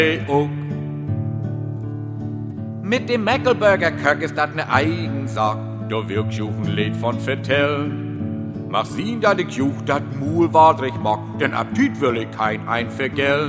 Mit dem Mäckelburger Köck ist dat ne Eigensack, da wirkt Juchen Lied von vertellen. Mach sien, dat ich Juch dat Muhl wadrig mag, denn Appetit will ich kein ein vergell.